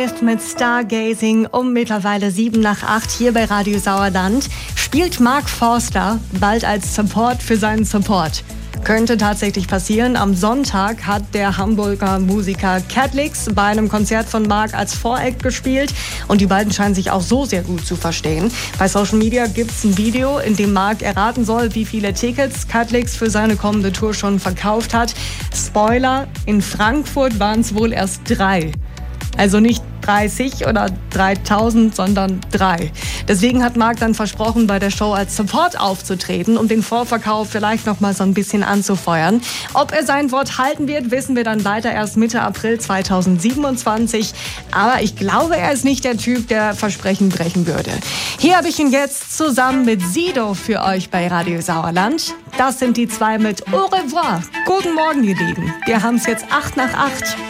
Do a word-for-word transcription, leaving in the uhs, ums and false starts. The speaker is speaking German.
Mit Stargazing um mittlerweile sieben nach acht hier bei Radio Sauerland spielt Mark Forster bald als Support für seinen Support. Könnte tatsächlich passieren. Am Sonntag hat der Hamburger Musiker Catlix bei einem Konzert von Mark als Voract gespielt und die beiden scheinen sich auch so sehr gut zu verstehen. Bei Social Media gibt es ein Video, in dem Mark erraten soll, wie viele Tickets Catlix für seine kommende Tour schon verkauft hat. Spoiler, in Frankfurt waren es wohl erst drei. Also nicht dreißig oder dreitausend, sondern drei. Deswegen hat Mark dann versprochen, bei der Show als Support aufzutreten, um den Vorverkauf vielleicht noch mal so ein bisschen anzufeuern. Ob er sein Wort halten wird, wissen wir dann leider erst Mitte April zweitausendsiebenundzwanzig. Aber ich glaube, er ist nicht der Typ, der Versprechen brechen würde. Hier habe ich ihn jetzt zusammen mit Sido für euch bei Radio Sauerland. Das sind die zwei mit Au revoir. Guten Morgen, ihr Lieben. Wir haben es jetzt acht nach acht.